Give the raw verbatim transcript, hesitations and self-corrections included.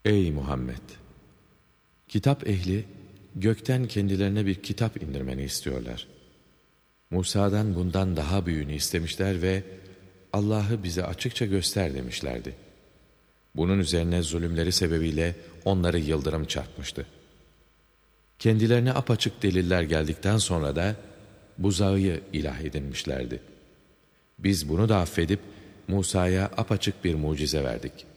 Ey Muhammed! Kitap ehli, gökten kendilerine bir kitap indirmeni istiyorlar. Musa'dan bundan daha büyüğünü istemişler ve Allah'ı bize açıkça göster demişlerdi. Bunun üzerine zulümleri sebebiyle onları yıldırım çarpmıştı. Kendilerine apaçık deliller geldikten sonra da buzağı ilah edinmişlerdi. Biz bunu da affedip Musa'ya apaçık bir mucize verdik.